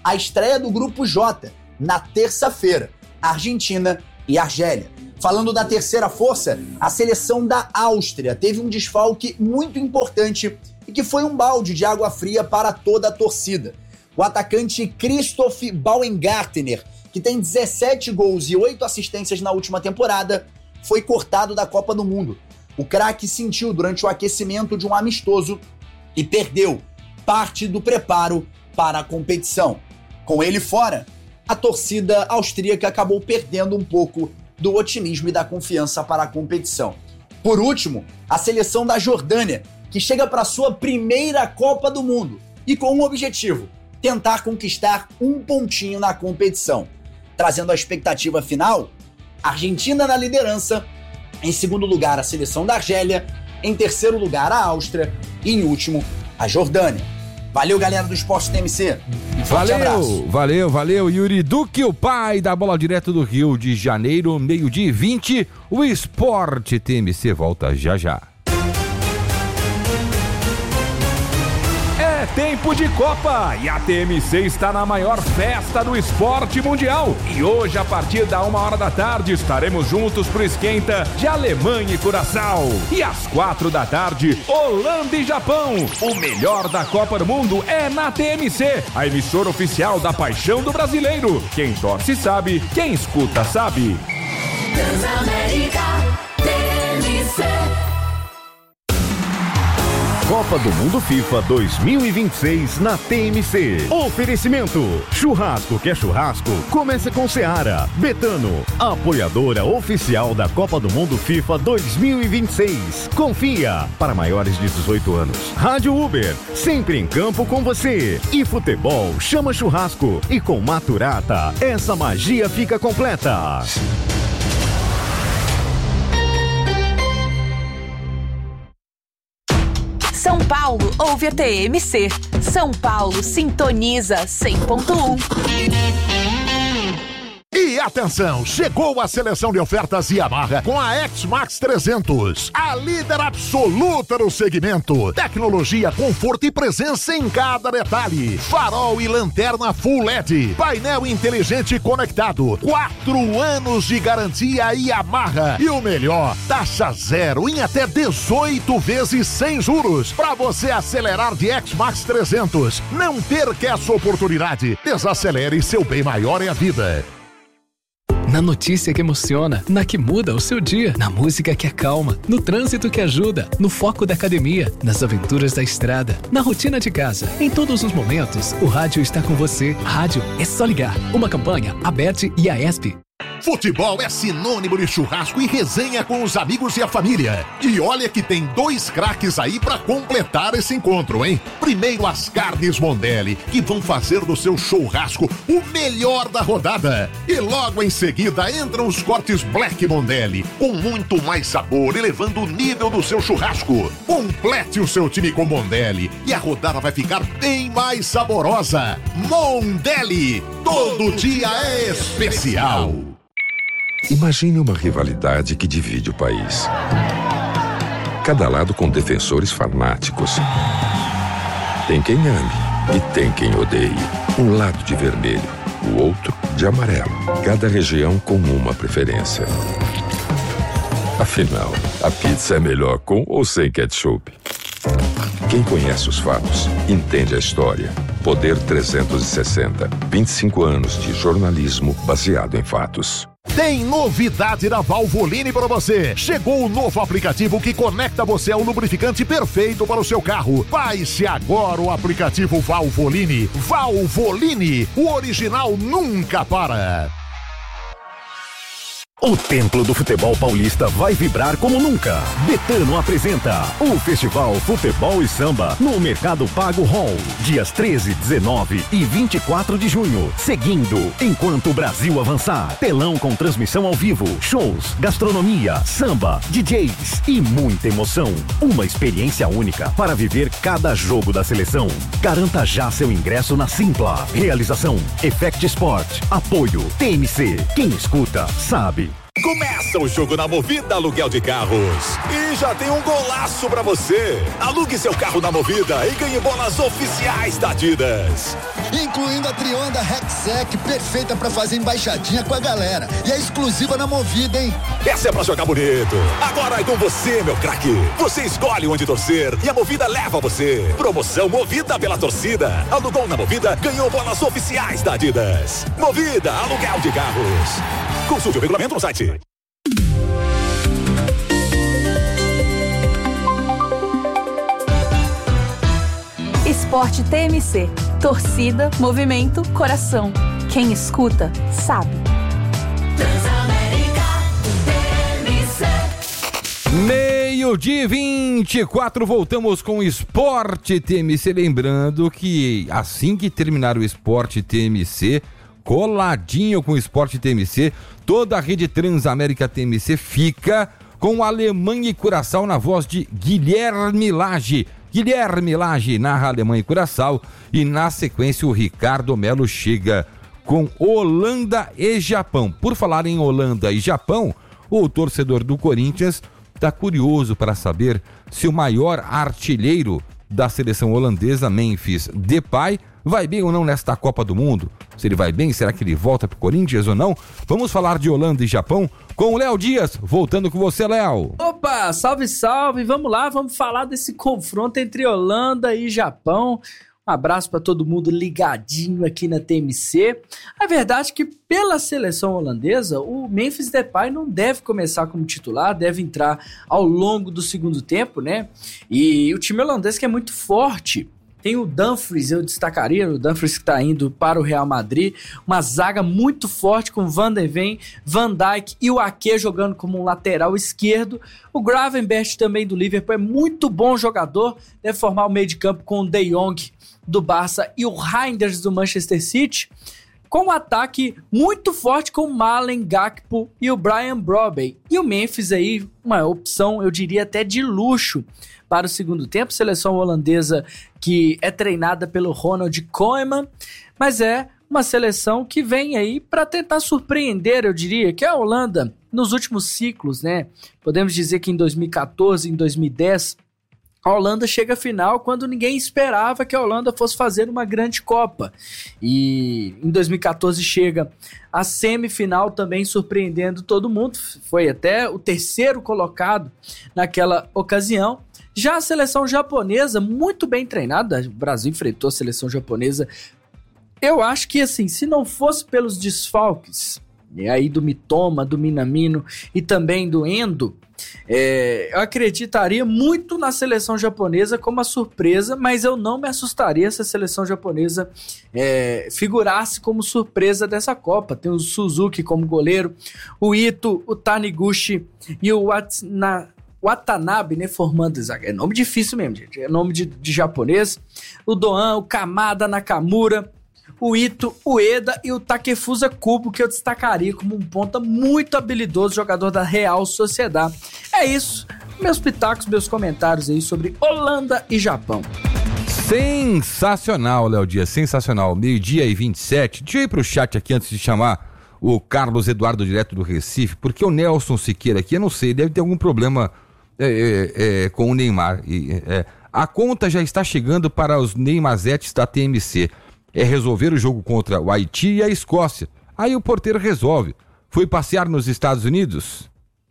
a estreia do Grupo J, na terça-feira, Argentina e Argélia. Falando da terceira força, a seleção da Áustria teve um desfalque muito importante e que foi um balde de água fria para toda a torcida. O atacante Christoph Baumgartner, que tem dezessete gols e oito assistências na última temporada, foi cortado da Copa do Mundo. O craque sentiu durante o aquecimento de um amistoso e perdeu parte do preparo para a competição. Com ele fora, a torcida austríaca acabou perdendo um pouco do otimismo e da confiança para a competição. Por último, a seleção da Jordânia, que chega para sua primeira Copa do Mundo e com um objetivo: tentar conquistar um pontinho na competição. Trazendo a expectativa final, Argentina na liderança, em segundo lugar a seleção da Argélia, em terceiro lugar a Áustria e em último a Jordânia. Valeu, galera do Esporte T M C. Um forte Valeu, abraço. valeu, valeu, Yuri Duque, o pai da bola direto do Rio de Janeiro, meio-dia e vinte. O Esporte T M C volta já já. É tempo de Copa e a T M C está na maior festa do esporte mundial. E hoje, a partir da uma hora da tarde, estaremos juntos pro esquenta de Alemanha e Curaçao. E às quatro da tarde, Holanda e Japão. O melhor da Copa do Mundo é na T M C, a emissora oficial da paixão do brasileiro. Quem torce sabe, quem escuta sabe. Transamérica T M C. Copa do Mundo FIFA dois mil e vinte e seis na T M C. Oferecimento: churrasco que é churrasco, começa com Seara. Betano, apoiadora oficial da Copa do Mundo FIFA dois mil e vinte e seis. Confia, para maiores de dezoito anos. Rádio Uber, sempre em campo com você. E futebol chama churrasco. E com Maturata, essa magia fica completa. São Paulo ouve a T M C. São Paulo sintoniza cem ponto um. E atenção, chegou a seleção de ofertas Yamaha com a X-Max trezentos, a líder absoluta no segmento. Tecnologia, conforto e presença em cada detalhe. Farol e lanterna Full L E D, painel inteligente conectado, quatro anos de garantia Yamaha. E o melhor, taxa zero em até dezoito vezes sem juros, para você acelerar de X-Max trezentos. Não perca essa oportunidade. Desacelere, seu bem maior é a vida. Na notícia que emociona, na que muda o seu dia, na música que acalma, no trânsito que ajuda, no foco da academia, nas aventuras da estrada, na rotina de casa. Em todos os momentos, o rádio está com você. Rádio é só ligar. Uma campanha, Aberte e Aesp. Futebol é sinônimo de churrasco e resenha com os amigos e a família. E olha que tem dois craques aí pra completar esse encontro, hein? Primeiro, as carnes Mondelli, que vão fazer do seu churrasco o melhor da rodada. E logo em seguida entram os cortes Black Mondelli, com muito mais sabor, elevando o nível do seu churrasco. Complete o seu time com Mondelli e a rodada vai ficar bem mais saborosa. Mondelli, todo dia é especial. Imagine uma rivalidade que divide o país. Cada lado com defensores fanáticos. Tem quem ame e tem quem odeie. Um lado de vermelho, o outro de amarelo. Cada região com uma preferência. Afinal, a pizza é melhor com ou sem ketchup? Quem conhece os fatos, entende a história. Poder trezentos e sessenta. vinte e cinco anos de jornalismo baseado em fatos. Tem novidade da Valvoline para você. Chegou o novo aplicativo que conecta você ao lubrificante perfeito para o seu carro. Baixe agora o aplicativo Valvoline. Valvoline, o original nunca para. O Templo do Futebol Paulista vai vibrar como nunca. Betano apresenta o Festival Futebol e Samba no Mercado Pago Hall, dias treze, dezenove e vinte e quatro de junho. Seguindo, enquanto o Brasil avançar, telão com transmissão ao vivo, shows, gastronomia, samba, D Js e muita emoção. Uma experiência única para viver cada jogo da seleção. Garanta já seu ingresso na Simpla. Realização Effect Sport. Apoio T M C. Quem escuta sabe. Começa o jogo na Movida Aluguel de Carros. E já tem um golaço pra você. Alugue seu carro na Movida e ganhe bolas oficiais da Adidas. Incluindo a Trionda Rexec, perfeita pra fazer embaixadinha com a galera. E é exclusiva na Movida, hein? Essa é pra jogar bonito. Agora é com você, meu craque. Você escolhe onde torcer e a Movida leva você. Promoção Movida pela torcida. Alugou na Movida, ganhou bolas oficiais da Adidas. Movida Aluguel de Carros. Consulte o regulamento no site. Esporte T M C. Torcida, movimento, coração. Quem escuta, sabe. Transamérica T M C. Meio-dia vinte e quatro, voltamos com o Esporte T M C. Lembrando que assim que terminar o Esporte T M C, coladinho com o Esporte T M C, toda a rede Transamérica T M C fica com Alemanha e Curaçao na voz de Guilherme Lage. Guilherme Lage narra Alemanha e Curaçao e na sequência o Ricardo Melo chega com Holanda e Japão. Por falar em Holanda e Japão, o torcedor do Corinthians está curioso para saber se o maior artilheiro da seleção holandesa, Memphis Depay, vai bem ou não nesta Copa do Mundo. Se ele vai bem, será que ele volta pro Corinthians ou não? Vamos falar de Holanda e Japão com o Léo Dias. Voltando com você, Léo. Opa, salve, salve. Vamos lá, vamos falar desse confronto entre Holanda e Japão. Um abraço para todo mundo ligadinho aqui na T M C. A verdade é que pela seleção holandesa, o Memphis Depay não deve começar como titular, deve entrar ao longo do segundo tempo, né? E o time holandês que é muito forte. Tem o Dumfries, eu destacaria, o Dumfries que está indo para o Real Madrid, uma zaga muito forte com Van de Ven, Van Dijk e o Ake jogando como um lateral esquerdo. O Gravenberch também do Liverpool é muito bom jogador, deve formar o meio de campo com o De Jong do Barça e o Reinders do Manchester City, com um ataque muito forte com o Malen Gakpo e o Brian Brobey. E o Memphis aí, uma opção, eu diria até de luxo para o segundo tempo, seleção holandesa que é treinada pelo Ronald Koeman, mas é uma seleção que vem aí para tentar surpreender, eu diria, que a Holanda, nos últimos ciclos, né, podemos dizer que em dois mil e catorze, em dois mil e dez, a Holanda chega à final quando ninguém esperava que a Holanda fosse fazer uma grande Copa. E em dois mil e catorze chega a semifinal também surpreendendo todo mundo. Foi até o terceiro colocado naquela ocasião. Já a seleção japonesa, muito bem treinada, o Brasil enfrentou a seleção japonesa. Eu acho que assim, se não fosse pelos desfalques, e aí do Mitoma, do Minamino e também do Endo, é, eu acreditaria muito na seleção japonesa como a surpresa, mas eu não me assustaria se a seleção japonesa é, figurasse como surpresa dessa Copa. Tem o Suzuki como goleiro, o Ito, o Taniguchi e o Watsuna, Watanabe, né, formando zaga. É nome difícil mesmo, gente, é nome de, de japonês. O Doan, o Kamada Nakamura, o Ito, o Eda e o Takefusa Kubo, que eu destacaria como um ponta muito habilidoso, jogador da Real Sociedade. É isso, meus pitacos, meus comentários aí sobre Holanda e Japão. Sensacional, Léo Dias, sensacional. Meio-dia e vinte e sete. Deixa eu ir pro chat aqui antes de chamar o Carlos Eduardo, direto do Recife, porque o Nelson Siqueira aqui, eu não sei, deve ter algum problema é, é, é, com o Neymar. É, a conta já está chegando para os Neymazetes da T M C. É resolver o jogo contra o Haiti e a Escócia. Aí o porteiro resolve. Foi passear nos Estados Unidos?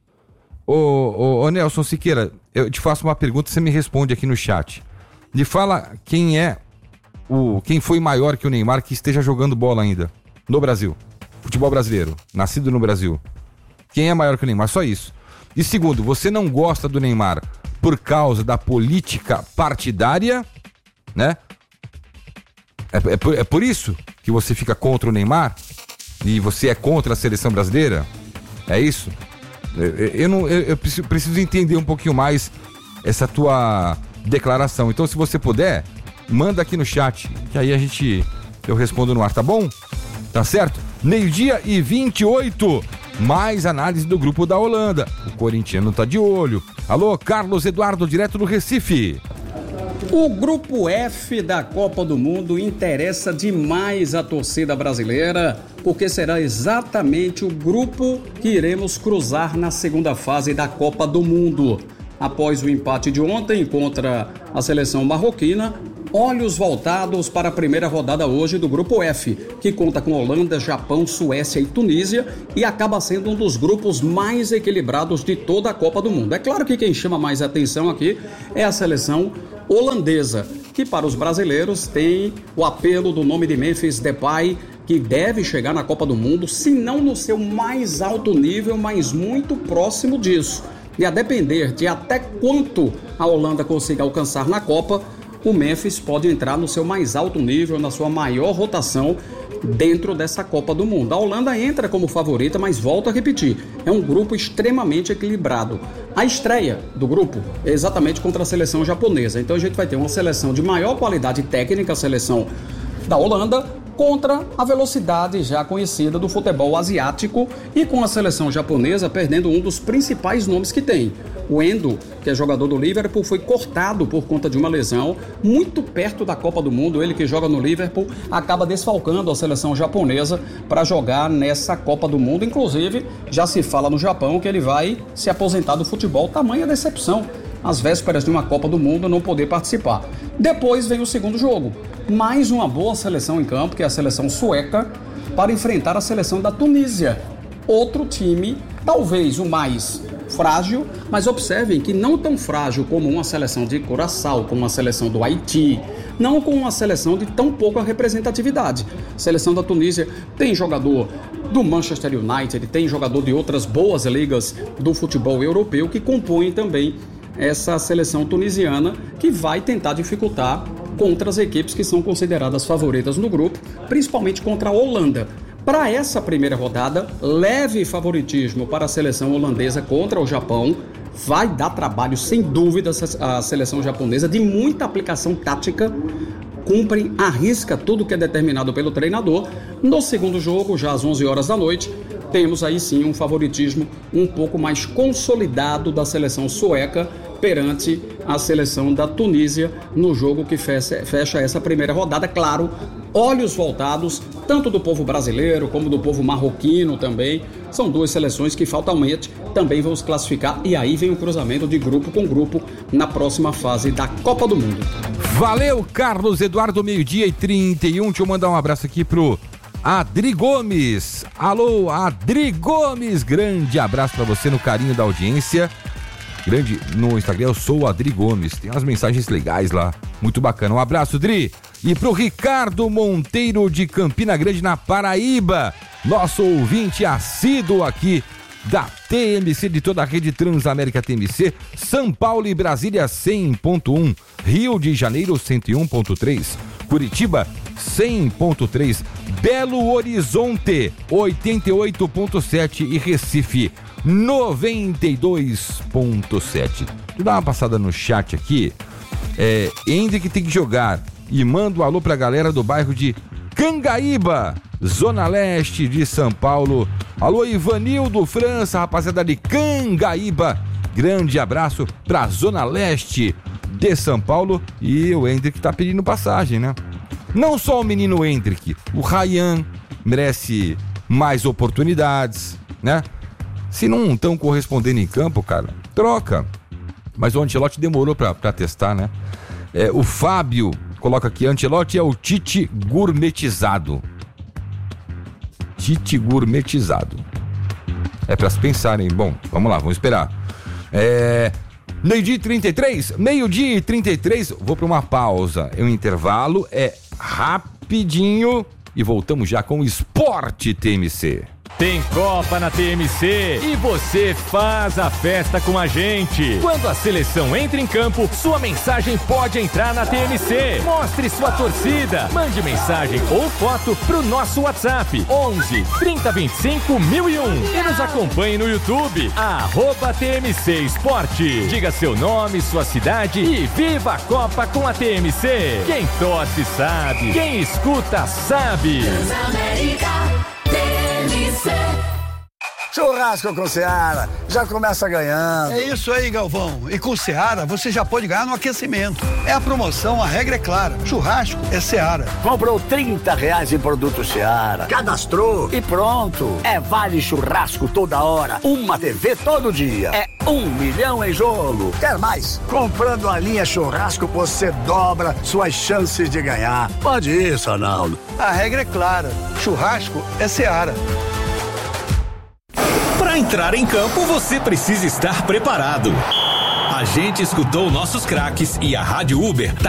Ô, ô, ô Nelson Siqueira, eu te faço uma pergunta e você me responde aqui no chat. Me fala quem é o, quem foi maior que o Neymar que esteja jogando bola ainda no Brasil. Futebol brasileiro, nascido no Brasil. Quem é maior que o Neymar? Só isso. E segundo, você não gosta do Neymar por causa da política partidária, né? É, é, por, é por isso que você fica contra o Neymar? E você é contra a seleção brasileira? É isso? Eu, eu, não, eu, eu preciso, preciso entender um pouquinho mais essa tua declaração. Então, se você puder, manda aqui no chat, que aí a gente, eu respondo no ar, tá bom? Tá certo? Meio-dia e vinte e oito. Mais análise do grupo da Holanda. O corintiano tá de olho. Alô, Carlos Eduardo, direto do Recife. O grupo F da Copa do Mundo interessa demais a torcida brasileira porque será exatamente o grupo que iremos cruzar na segunda fase da Copa do Mundo. Após o empate de ontem contra a seleção marroquina, olhos voltados para a primeira rodada hoje do Grupo F, que conta com Holanda, Japão, Suécia e Tunísia e acaba sendo um dos grupos mais equilibrados de toda a Copa do Mundo. É claro que quem chama mais atenção aqui é a seleção holandesa, que para os brasileiros tem o apelo do nome de Memphis Depay, que deve chegar na Copa do Mundo, se não no seu mais alto nível, mas muito próximo disso. E a depender de até quanto a Holanda consiga alcançar na Copa, o Memphis pode entrar no seu mais alto nível, na sua maior rotação dentro dessa Copa do Mundo. A Holanda entra como favorita, mas volto a repetir, é um grupo extremamente equilibrado. A estreia do grupo é exatamente contra a seleção japonesa, então a gente vai ter uma seleção de maior qualidade técnica, a seleção da Holanda, contra a velocidade já conhecida do futebol asiático e com a seleção japonesa perdendo um dos principais nomes que tem. O Endo, que é jogador do Liverpool, foi cortado por conta de uma lesão muito perto da Copa do Mundo. Ele que joga no Liverpool acaba desfalcando a seleção japonesa para jogar nessa Copa do Mundo. Inclusive, já se fala no Japão que ele vai se aposentar do futebol. Tamanha decepção, às vésperas de uma Copa do Mundo, não poder participar. Depois vem o segundo jogo. Mais uma boa seleção em campo, que é a seleção sueca, para enfrentar a seleção da Tunísia. Outro time, talvez o mais frágil, mas observem que não tão frágil como uma seleção de Curaçao, como uma seleção do Haiti, não com uma seleção de tão pouca representatividade. A seleção da Tunísia tem jogador do Manchester United, tem jogador de outras boas ligas do futebol europeu que compõem também essa seleção tunisiana, que vai tentar dificultar contra as equipes que são consideradas favoritas no grupo, principalmente contra a Holanda. Para essa primeira rodada, leve favoritismo para a seleção holandesa contra o Japão. Vai dar trabalho, sem dúvida, a seleção japonesa, de muita aplicação tática. Cumprem, arrisca tudo que é determinado pelo treinador. No segundo jogo, já às onze horas da noite, temos aí sim um favoritismo um pouco mais consolidado da seleção sueca perante a seleção da Tunísia no jogo que fecha essa primeira rodada. Claro, olhos voltados tanto do povo brasileiro como do povo marroquino também. São duas seleções que fatalmente também vão se classificar, e aí vem o cruzamento de grupo com grupo na próxima fase da Copa do Mundo. Valeu, Carlos Eduardo, meio-dia e trinta e um. Deixa eu mandar um abraço aqui pro Adri Gomes. Alô, Adri Gomes, grande abraço pra você no carinho da audiência. Grande no Instagram, eu sou o Adri Gomes. Tem umas mensagens legais lá, muito bacana. Um abraço, Adri. E pro Ricardo Monteiro de Campina Grande, na Paraíba, nosso ouvinte assíduo aqui da T M C, de toda a rede Transamérica T M C, São Paulo e Brasília cem ponto um, Rio de Janeiro cento e um ponto três, Curitiba cem ponto três, Belo Horizonte oitenta e oito ponto sete e Recife noventa e dois ponto sete. Deixa eu dar uma passada no chat aqui. É, Hendrick tem que jogar, e manda um alô pra galera do bairro de Cangaíba, Zona Leste de São Paulo. Alô, Ivanildo França, rapaziada de Cangaíba. Grande abraço pra Zona Leste de São Paulo. E o Hendrick tá pedindo passagem, né? Não só o menino Hendrick, o Ryan merece mais oportunidades, né? Se não estão correspondendo em campo, cara, troca. Mas o Ancelotti demorou pra, pra testar, né? É, o Fábio coloca aqui, Ancelotti é o Tite gourmetizado. Tite gourmetizado. É pra se pensarem. Bom, vamos lá, vamos esperar. É... Meio-dia e trinta e três? Meio-dia e trinta e três, vou pra uma pausa. É um intervalo, é rapidinho e voltamos já com o Esporte T M C. Tem Copa na T M C e você faz a festa com a gente. Quando a seleção entra em campo, sua mensagem pode entrar na T M C. Mostre sua torcida. Mande mensagem ou foto pro nosso WhatsApp onze, trinta, vinte e cinco, mil e um e nos acompanhe no YouTube, arroba T M C Esporte. Diga seu nome, sua cidade e viva a Copa com a T M C. Quem torce sabe, quem escuta sabe. Transamérica T M C. Churrasco com Seara, já começa ganhando. É isso aí, Galvão. E com Seara, você já pode ganhar no aquecimento. É a promoção, a regra é clara. Churrasco é Seara. Comprou trinta reais em produto Seara, cadastrou e pronto. É vale churrasco toda hora, uma T V todo dia. É um milhão em jogo. Quer mais? Comprando a linha churrasco, você dobra suas chances de ganhar. Pode ir, Sonaldo. A regra é clara. Churrasco é Seara. Para entrar em campo, você precisa estar preparado. A gente escutou nossos craques e a Rádio Uber tá